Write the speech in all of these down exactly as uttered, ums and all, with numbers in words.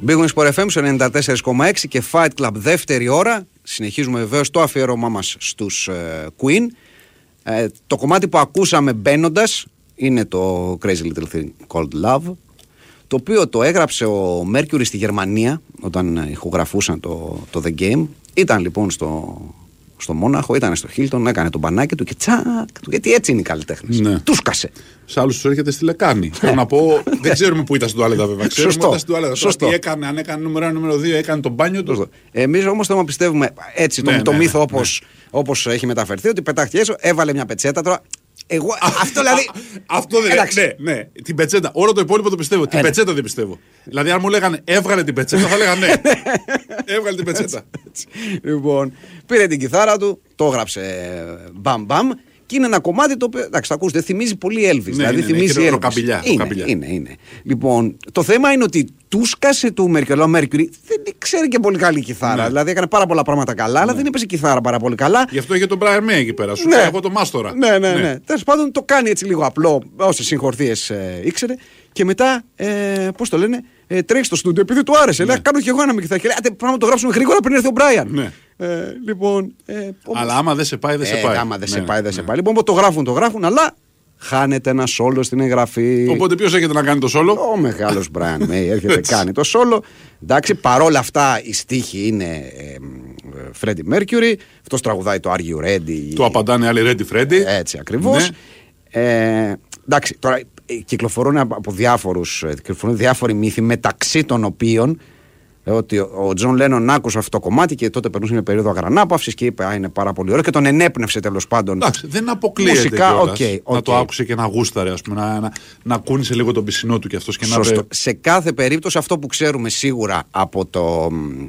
Big Wings Sport εφ εμ στο ενενήντα τέσσερα κόμμα έξι και Fight Club δεύτερη ώρα. Συνεχίζουμε βεβαίως το αφιέρωμά μας στους uh, Queen. Uh, το κομμάτι που ακούσαμε μπαίνοντας είναι το Crazy Little Thing Called Love, το οποίο το έγραψε ο Mercury στη Γερμανία όταν ηχογραφούσαν το, το The Game. Ήταν λοιπόν στο, στο Μόναχο, ήταν στο Hilton, έκανε τον μπανάκι του και τσακ, γιατί έτσι είναι οι καλλιτέχνες. Ναι. Τους σκάσε. Σε άλλους τους έρχεται στη Λεκάνη. Θέλω να πω, δεν ξέρουμε πού ήταν στην τουάλετα βέβαια. Ξέρουμε Σωστό. Ήταν στην τουάλετα. Σωστό. Τι έκανε, αν έκανε νούμερο ένα, νούμερο δύο, έκανε τον μπάνιο του. Εμείς όμως θέλουμε να πιστεύουμε έτσι Ναι, το, το ναι, μύθο ναι, όπως, ναι. όπως έχει μεταφερθεί, ότι πετάχτηκε έξω, έβαλε μια πετσέτα τώρα. Εγώ, αυτό δηλαδή. Αυτό δεν είναι. Ναι, ναι, την πετσέτα. Όλο το υπόλοιπο το πιστεύω. Την πετσέτα δεν πιστεύω. Δηλαδή, αν μου λέγανε έβγαλε την πετσέτα, θα λέγανε ναι. Έβγαλε την πετσέτα. Λοιπόν, πήρε την κιθάρα του, το έγραψε μπαμ μπαμ και είναι ένα κομμάτι το οποίο. Εντάξει, θα ακούσετε, θυμίζει πολύ Elvis. Ναι, δηλαδή ναι, θυμίζει ναι, Elvis. ροκαμπιλιά, είναι, ροκαμπιλιά. είναι, είναι. Λοιπόν, το θέμα είναι ότι του σκάσε του Mercury. Ο Mercury δεν ξέρει και πολύ καλή κιθάρα. Ναι. Δηλαδή έκανε πάρα πολλά πράγματα καλά, αλλά ναι. δεν έπαιζε κιθάρα πάρα πολύ καλά. Γι' αυτό είχε τον Brian May εκεί πέρα. Σου Ναι. λέει εγώ το μάστορα. Ναι, ναι, ναι. ναι. Τέλος πάντων το κάνει έτσι λίγο απλό, όσες συγχορθίες ε, ήξερε. Και μετά, ε, πώς το λένε, ε, τρέχει στο στούντιο επειδή του άρεσε. Ναι. Λέει, κάνω κι εγώ ένα με κιθάρα. Και λέει, πρέπει να το γράψουμε γρήγορα πριν έρθει ο Brian. Ναι. Ε, λοιπόν, ε, αλλά άμα δεν σε πάει, δεν σε πάει. Ε, άμα δεν ναι, σε πάει, δεν ναι. σε πάει. Λοιπόν, το γράφουν, το γράφουν, αλλά χάνεται ένα σόλο στην εγγραφή. Οπότε ποιος έχετε να κάνει το σόλο? Ο μεγάλος Brian May έρχεται κάνει το σόλο. Εντάξει, παρόλα αυτά η στίχη είναι ε, Freddie Mercury. Αυτός τραγουδάει το Are You Ready. Του απαντάνε άλλοι Ready Freddy. Έτσι ακριβώς. Ναι. Ε, εντάξει, τώρα κυκλοφορούν από διάφορους, κυκλοφορούν διάφοροι μύθοι, μεταξύ των οποίων ότι ο Τζον Λένον άκουσε αυτό το κομμάτι και τότε περνούσε μια περίοδο αγρανάπαυσης και είπε: Α, είναι πάρα πολύ ωραίο και τον ενέπνευσε τέλος πάντων. Εντάξει, δεν αποκλείεται. Μουσικά, κιόλας, okay, okay. να το άκουσε και να γούσταρε, ας πούμε, να, να, να κούνησε λίγο τον πισινό του κι αυτός και Σωστό. να. Σε κάθε περίπτωση, αυτό που ξέρουμε σίγουρα από, το,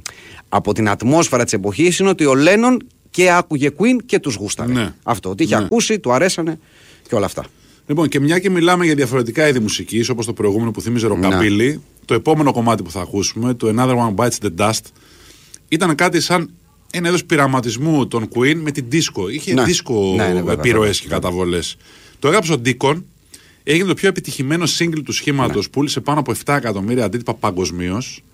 από την ατμόσφαιρα της εποχής είναι ότι ο Λένον και άκουγε Queen και τους γούσταρε. Ναι. Αυτό. Ότι είχε ναι. ακούσει, του αρέσανε και όλα αυτά. Λοιπόν, και μια και μιλάμε για διαφορετικά είδη μουσικής, όπως το προηγούμενο που θύμιζε ροκαμπίλι, ναι. το επόμενο κομμάτι που θα ακούσουμε, το Another One Bites the Dust, ήταν κάτι σαν ένα είδος πειραματισμού των Queen με την disco. Είχε ναι. disco ναι, ναι, επιρροές και καταβολές. Το έγραψε ο Deacon, έγινε το πιο επιτυχημένο single του σχήματος, ναι. πούλησε πάνω από επτά εκατομμύρια αντίτυπα παγκοσμίως.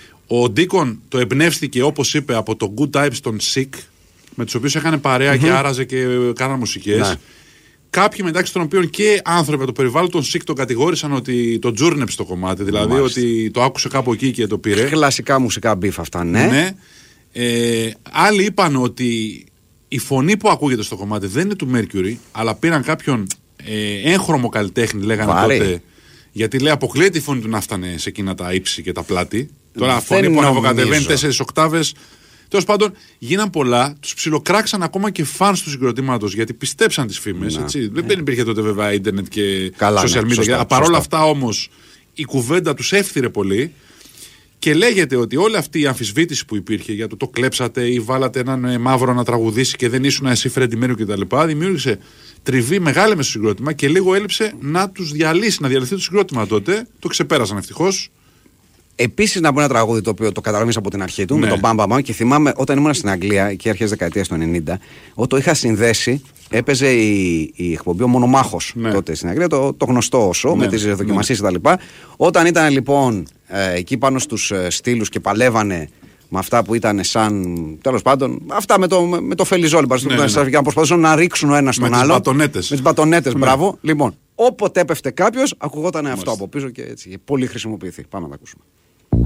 Ο Deacon το εμπνεύστηκε, όπως είπε, από το Good Types των Sick, με τους οποίους είχαν παρέα mm-hmm. και άραζε και κάναν μουσικές. Ναι. Κάποιοι μεταξύ των οποίων και άνθρωποι από το περιβάλλον των Sick τον κατηγόρησαν ότι το τζούρνεψε το κομμάτι, δηλαδή Μάλιστα. ότι το άκουσε κάπου εκεί και το πήρε. Κλασικά μουσικά μπιφ αυτά, ναι. ναι. Ε, άλλοι είπαν ότι η φωνή που ακούγεται στο κομμάτι δεν είναι του Mercury, αλλά πήραν κάποιον ε, έγχρωμο καλλιτέχνη, λέγανε Βάρη. τότε. Γιατί λέει αποκλείεται η φωνή του να φτάνε σε εκείνα τα ύψη και τα πλάτη. Τώρα δεν φωνή που ανεβοκατεβαίνει τέσσερις οκτάβες. Τέλος πάντων, γίναν πολλά, τους ψιλοκράξαν ακόμα και φανς του συγκροτήματος γιατί πιστέψαν τις φήμες. Έτσι. Δεν ναι. υπήρχε τότε βέβαια ίντερνετ και Καλά, social media. Ναι, Παρ' όλα αυτά όμως η κουβέντα τους έφθυρε πολύ και λέγεται ότι όλη αυτή η αμφισβήτηση που υπήρχε για το το κλέψατε ή βάλατε έναν μαύρο να τραγουδήσει και δεν ήσουν εσύ Freddie Mercury κτλ. Δημιούργησε τριβή μεγάλη με στο συγκρότημα και λίγο έλειψε να τους διαλύσει, να διαλυθεί το συγκρότημα τότε. Το ξεπέρασαν ευτυχώς. Επίσης, να πω ένα τραγούδι το οποίο το καταλαβαίνεις από την αρχή του, ναι. με τον Bam Bam Bam, και θυμάμαι όταν ήμουν στην Αγγλία και αρχές δεκαετίας του ενενήντα, όταν το είχα συνδέσει, έπαιζε η, η εκπομπή ο Μονομάχος ναι. τότε στην Αγγλία, το, το γνωστό όσο, ναι. με τις δοκιμασίες ναι. κτλ. Όταν ήταν λοιπόν ε, εκεί πάνω στους ε, στήλους και παλεύανε με αυτά που ήταν σαν. Τέλος πάντων, αυτά με το, με το φελιζόλι. Ναι, ναι. Για να προσπαθήσουν να ρίξουν ο ένας τον άλλο. Μπατονέτες. Με τις μπατονέτες, ναι. μπράβο. Λοιπόν, όποτε έπεφτε κάποιος, ακουγόταν αυτό από πίσω και έτσι. Πολύ χρησιμοποιηθεί. Πάμε να τα ακούσουμε.